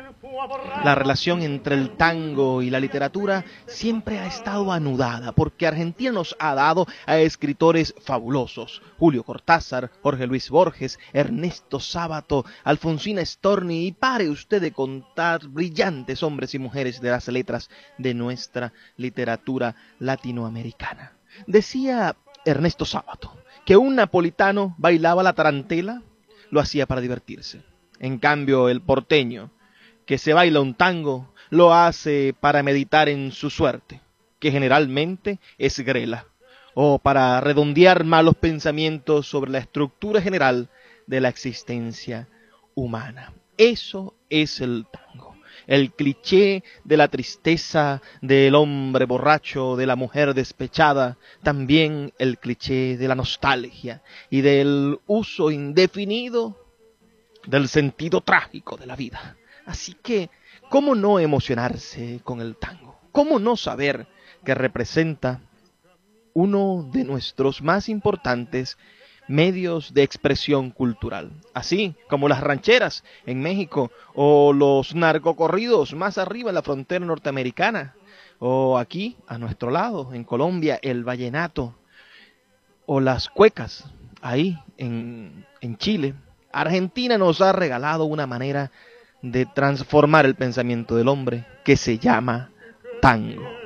La relación entre el tango y la literatura siempre ha estado anudada, porque Argentina nos ha dado a escritores fabulosos: Julio Cortázar, Jorge Luis Borges, Ernesto Sábato, Alfonsina Storni, y pare usted de contar brillantes hombres y mujeres de las letras de nuestra literatura latinoamericana. Decía Ernesto Sábato que un napolitano bailaba la tarantela, lo hacía para divertirse. En cambio, el porteño, que se baila un tango, lo hace para meditar en su suerte, que generalmente es grela, o para redondear malos pensamientos sobre la estructura general de la existencia humana. Eso es el tango. El cliché de la tristeza del hombre borracho, de la mujer despechada, también el cliché de la nostalgia y del uso indefinido del sentido trágico de la vida. Así que, ¿cómo no emocionarse con el tango? ¿Cómo no saber que representa uno de nuestros más importantes medios de expresión cultural? Así como las rancheras en México, o los narcocorridos más arriba en la frontera norteamericana, o aquí, a nuestro lado, en Colombia, el vallenato, o las cuecas, ahí en Chile. Argentina nos ha regalado una manera de transformar el pensamiento del hombre que se llama tango.